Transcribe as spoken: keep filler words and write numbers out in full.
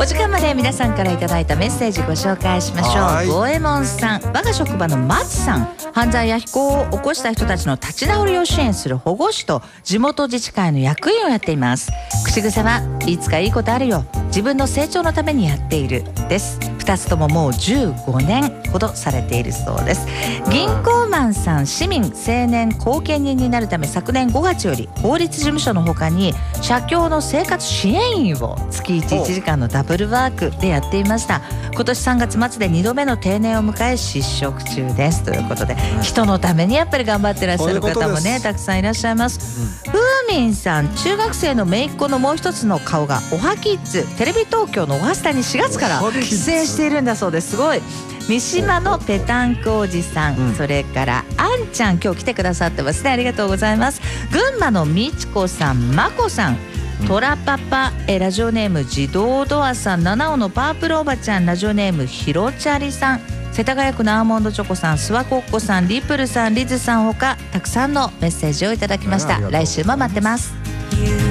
お時間まで皆さんからいただいたメッセージご紹介しましょう。五右衛門さん、我が職場の松さん、犯罪や非行を起こした人たちの立ち直りを支援する保護司と地元自治会の役員をやっています。口癖はいつかいいことあるよ、自分の成長のためにやっているです。ふたつとももうじゅうごねんほどされているそうです。銀行マンさん、市民青年後見人になるため昨年ごがつより法律事務所の他に社協の生活支援員を月いち、いちじかんのダブルワークでやっていました。今年さんがつ末でにどめの定年を迎え失職中ですということで、人のためにやっぱり頑張ってらっしゃる方もねたくさんいらっしゃいます。ふうみんさん、中学生の姪っ子のもう一つの顔がおはキッズ、テレビ東京のおはスタにしがつから出演しているんだそうです。すごい。三島のペタンクおじさん、うん、それからあんちゃん、今日来てくださってますね、ありがとうございます。群馬のみちこさん、まこさん、トラパパ、えラジオネーム自動ドアさん、七尾のパープルおばちゃん、ラジオネームひろちゃりさん、世田谷区のアーモンドチョコさん、諏訪コッコさん、リプルさん、リズさんほかたくさんのメッセージをいただきました。来週も待ってます。